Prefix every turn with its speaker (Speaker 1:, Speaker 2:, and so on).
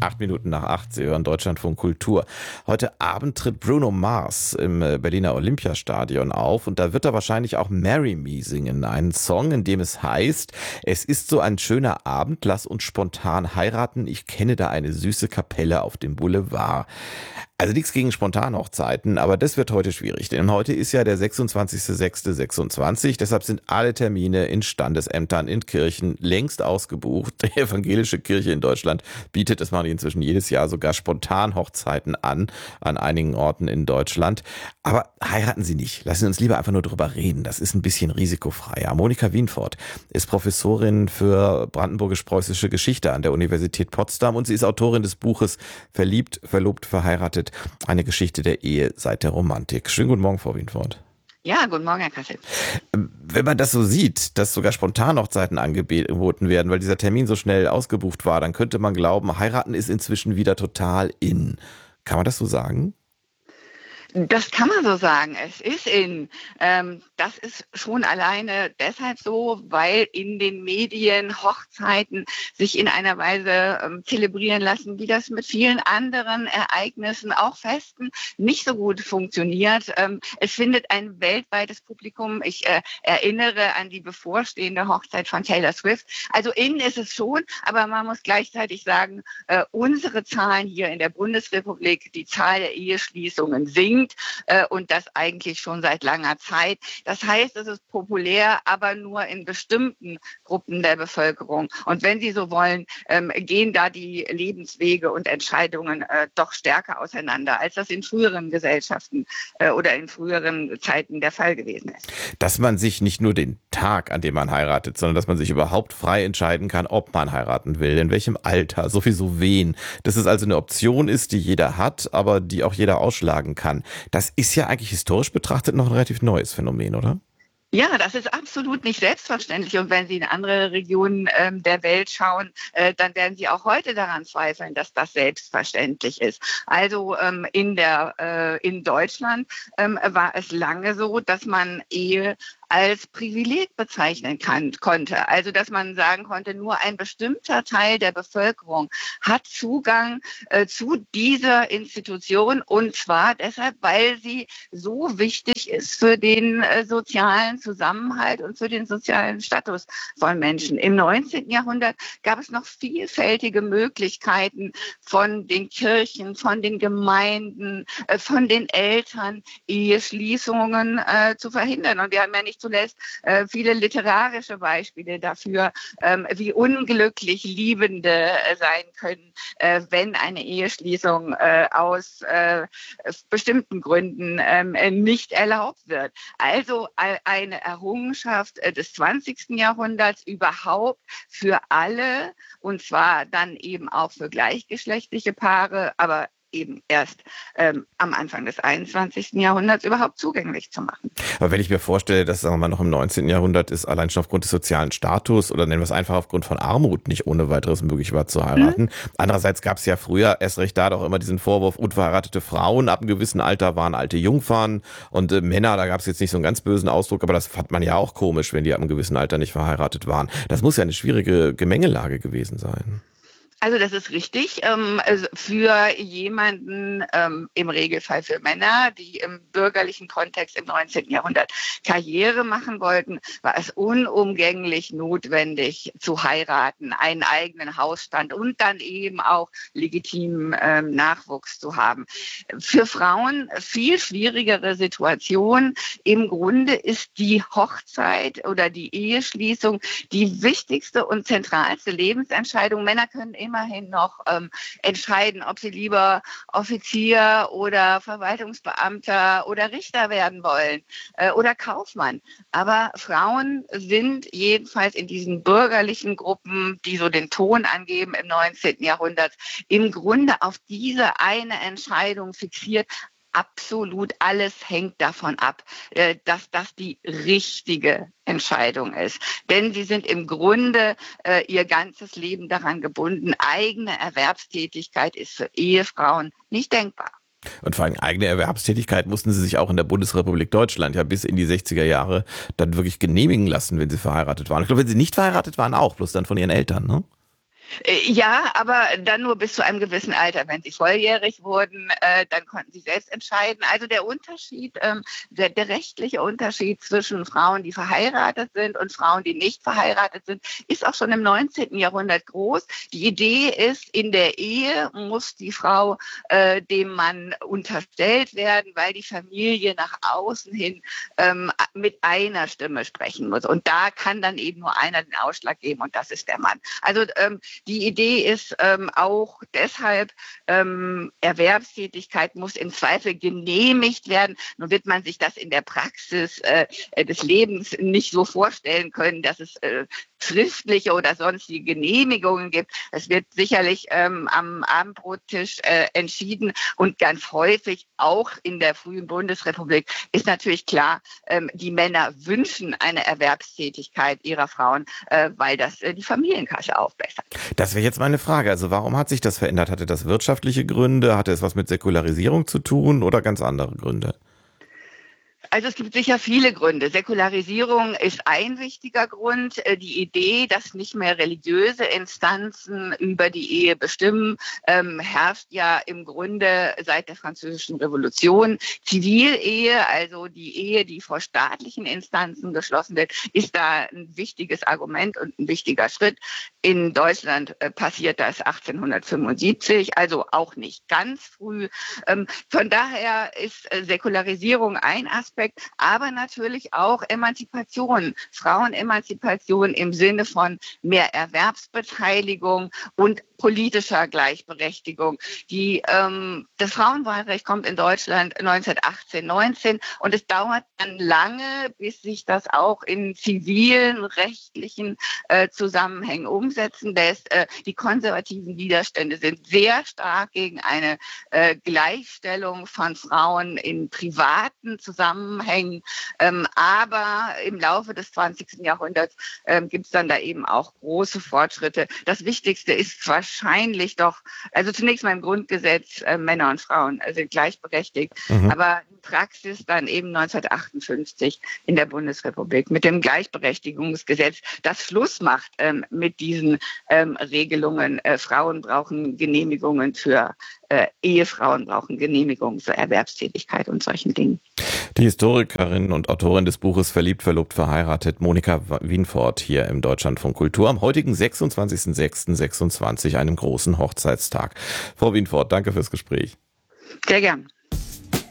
Speaker 1: 8 Minuten nach 8, Sie hören Deutschlandfunk Kultur. Heute Abend tritt Bruno Mars im Berliner Olympiastadion auf und da wird er wahrscheinlich auch Marry Me singen. Einen Song, in dem es heißt, es ist so ein schöner Abend, lass uns spontan heiraten. Ich kenne da eine süße Kapelle auf dem Boulevard. Also nichts gegen Spontanhochzeiten, aber das wird heute schwierig, denn heute ist ja der 26.06.26, deshalb sind alle Termine in Standesämtern, in Kirchen längst ausgebucht. Die evangelische Kirche in Deutschland bietet, das machen die inzwischen jedes Jahr, sogar Spontanhochzeiten an einigen Orten in Deutschland. Aber heiraten Sie nicht, lassen Sie uns lieber einfach nur drüber reden, das ist ein bisschen risikofreier. Monika Wienfort ist Professorin für brandenburgisch-preußische Geschichte an der Universität Potsdam und sie ist Autorin des Buches Verliebt, verlobt, verheiratet. Eine Geschichte der Ehe seit der Romantik. Schönen guten Morgen, Frau Wienfort.
Speaker 2: Ja, guten Morgen, Herr Kassel.
Speaker 1: Wenn man das so sieht, dass sogar Spontanhochzeiten angeboten werden, weil dieser Termin so schnell ausgebucht war, dann könnte man glauben, heiraten ist inzwischen wieder total in. Kann man das so sagen?
Speaker 2: Das kann man so sagen. Es ist das ist schon alleine deshalb so, weil in den Medien Hochzeiten sich in einer Weise zelebrieren lassen, wie das mit vielen anderen Ereignissen, auch Festen, nicht so gut funktioniert. Es findet ein weltweites Publikum. Ich erinnere an die bevorstehende Hochzeit von Taylor Swift. Also innen ist es schon, aber man muss gleichzeitig sagen, unsere Zahlen hier in der Bundesrepublik, die Zahl der Eheschließungen sinkt. Und das eigentlich schon seit langer Zeit. Das heißt, es ist populär, aber nur in bestimmten Gruppen der Bevölkerung. Und wenn Sie so wollen, gehen da die Lebenswege und Entscheidungen doch stärker auseinander, als das in früheren Gesellschaften oder in früheren Zeiten der Fall gewesen ist.
Speaker 1: Dass man sich nicht nur den Tag, an dem man heiratet, sondern dass man sich überhaupt frei entscheiden kann, ob man heiraten will, in welchem Alter, sowieso wen. Dass es also eine Option ist, die jeder hat, aber die auch jeder ausschlagen kann. Das ist ja eigentlich historisch betrachtet noch ein relativ neues Phänomen, oder?
Speaker 2: Ja, das ist absolut nicht selbstverständlich. Und wenn Sie in andere Regionen der Welt schauen, dann werden Sie auch heute daran zweifeln, dass das selbstverständlich ist. Also in Deutschland war es lange so, dass man Ehe als Privileg bezeichnen konnte. Also dass man sagen konnte, nur ein bestimmter Teil der Bevölkerung hat Zugang zu dieser Institution, und zwar deshalb, weil sie so wichtig ist für den sozialen Zusammenhalt und für den sozialen Status von Menschen. Im 19. Jahrhundert gab es noch vielfältige Möglichkeiten von den Kirchen, von den Gemeinden, von den Eltern, Eheschließungen zu verhindern. Und wir haben ja nicht zuletzt viele literarische Beispiele dafür, wie unglücklich Liebende sein können, wenn eine Eheschließung aus bestimmten Gründen nicht erlaubt wird. Also eine Errungenschaft des 20. Jahrhunderts überhaupt für alle, und zwar dann eben auch für gleichgeschlechtliche Paare, aber eben erst am Anfang des 21. Jahrhunderts überhaupt zugänglich zu machen.
Speaker 1: Aber wenn ich mir vorstelle, dass, sagen wir mal, noch im 19. Jahrhundert ist allein schon aufgrund des sozialen Status oder nennen wir es einfach aufgrund von Armut nicht ohne weiteres möglich war zu heiraten. Andererseits gab es ja früher erst recht da doch immer diesen Vorwurf, unverheiratete Frauen ab einem gewissen Alter waren alte Jungfern und Männer, da gab es jetzt nicht so einen ganz bösen Ausdruck, aber das fand man ja auch komisch, wenn die ab einem gewissen Alter nicht verheiratet waren. Das muss ja eine schwierige Gemengelage gewesen sein.
Speaker 2: Also das ist richtig. Also für jemanden, im Regelfall für Männer, die im bürgerlichen Kontext im 19. Jahrhundert Karriere machen wollten, war es unumgänglich notwendig zu heiraten, einen eigenen Hausstand und dann eben auch legitimen Nachwuchs zu haben. Für Frauen viel schwierigere Situation. Im Grunde ist die Hochzeit oder die Eheschließung die wichtigste und zentralste Lebensentscheidung. Männer können immerhin noch entscheiden, ob sie lieber Offizier oder Verwaltungsbeamter oder Richter werden wollen oder Kaufmann. Aber Frauen sind jedenfalls in diesen bürgerlichen Gruppen, die so den Ton angeben im 19. Jahrhundert, im Grunde auf diese eine Entscheidung fixiert. Absolut alles hängt davon ab, dass das die richtige Entscheidung ist. Denn sie sind im Grunde ihr ganzes Leben daran gebunden. Eigene Erwerbstätigkeit ist für Ehefrauen nicht denkbar.
Speaker 1: Und vor allem eigene Erwerbstätigkeit mussten sie sich auch in der Bundesrepublik Deutschland ja bis in die 60er Jahre dann wirklich genehmigen lassen, wenn sie verheiratet waren. Ich glaube, wenn sie nicht verheiratet waren auch, bloß dann von ihren Eltern, ne?
Speaker 2: Ja, aber dann nur bis zu einem gewissen Alter. Wenn sie volljährig wurden, dann konnten sie selbst entscheiden. Also der Unterschied, der rechtliche Unterschied zwischen Frauen, die verheiratet sind und Frauen, die nicht verheiratet sind, ist auch schon im 19. Jahrhundert groß. Die Idee ist, in der Ehe muss die Frau dem Mann unterstellt werden, weil die Familie nach außen hin mit einer Stimme sprechen muss. Und da kann dann eben nur einer den Ausschlag geben und das ist der Mann. Also die Idee ist auch deshalb, Erwerbstätigkeit muss im Zweifel genehmigt werden. Nun wird man sich das in der Praxis des Lebens nicht so vorstellen können, dass es schriftliche oder sonstige Genehmigungen gibt. Es wird sicherlich am Abendbrottisch entschieden und ganz häufig auch in der frühen Bundesrepublik ist natürlich klar, die Männer wünschen eine Erwerbstätigkeit ihrer Frauen, weil das die Familienkasse aufbessert.
Speaker 1: Das wäre jetzt meine Frage. Also warum hat sich das verändert? Hatte das wirtschaftliche Gründe? Hatte es was mit Säkularisierung zu tun oder ganz andere Gründe?
Speaker 2: Also es gibt sicher viele Gründe. Säkularisierung ist ein wichtiger Grund. Die Idee, dass nicht mehr religiöse Instanzen über die Ehe bestimmen, herrscht ja im Grunde seit der Französischen Revolution. Zivilehe, also die Ehe, die vor staatlichen Instanzen geschlossen wird, ist da ein wichtiges Argument und ein wichtiger Schritt. In Deutschland passiert das 1875, also auch nicht ganz früh. Von daher ist Säkularisierung ein Aspekt, aber natürlich auch Emanzipation, Frauenemanzipation im Sinne von mehr Erwerbsbeteiligung und politischer Gleichberechtigung. Das Frauenwahlrecht kommt in Deutschland 1918, 19 und es dauert dann lange, bis sich das auch in zivilen, rechtlichen Zusammenhängen umsetzen lässt. Die konservativen Widerstände sind sehr stark gegen eine Gleichstellung von Frauen in privaten Zusammenhängen. Aber im Laufe des 20. Jahrhunderts gibt es dann da eben auch große Fortschritte. Das Wichtigste ist wahrscheinlich doch, also zunächst mal im Grundgesetz, Männer und Frauen sind gleichberechtigt, aber in Praxis dann eben 1958 in der Bundesrepublik mit dem Gleichberechtigungsgesetz, das Schluss macht mit diesen Regelungen. Frauen brauchen Genehmigungen für Ehefrauen brauchen Genehmigungen zur Erwerbstätigkeit und solchen Dingen.
Speaker 1: Die Historikerin und Autorin des Buches Verliebt, verlobt, verheiratet, Monika Wienfort hier im Deutschlandfunk Kultur am heutigen 26.06.26, einem großen Hochzeitstag. Frau Wienfort, danke fürs Gespräch.
Speaker 2: Sehr gern.